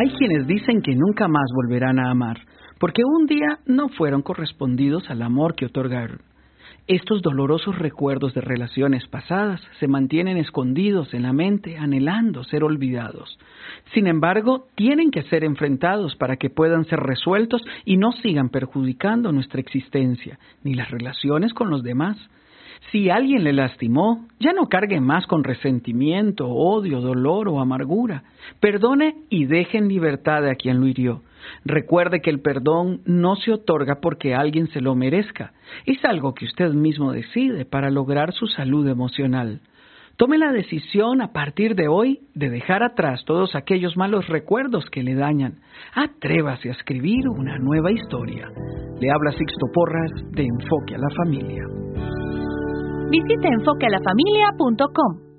Hay quienes dicen que nunca más volverán a amar, porque un día no fueron correspondidos al amor que otorgaron. Estos dolorosos recuerdos de relaciones pasadas se mantienen escondidos en la mente, anhelando ser olvidados. Sin embargo, tienen que ser enfrentados para que puedan ser resueltos y no sigan perjudicando nuestra existencia, ni las relaciones con los demás. Si alguien le lastimó, ya no cargue más con resentimiento, odio, dolor o amargura. Perdone y deje en libertad a quien lo hirió. Recuerde que el perdón no se otorga porque alguien se lo merezca. Es algo que usted mismo decide para lograr su salud emocional. Tome la decisión a partir de hoy de dejar atrás todos aquellos malos recuerdos que le dañan. Atrévase a escribir una nueva historia. Le habla Sixto Porras de Enfoque a la Familia. Visite enfoquealafamilia.com.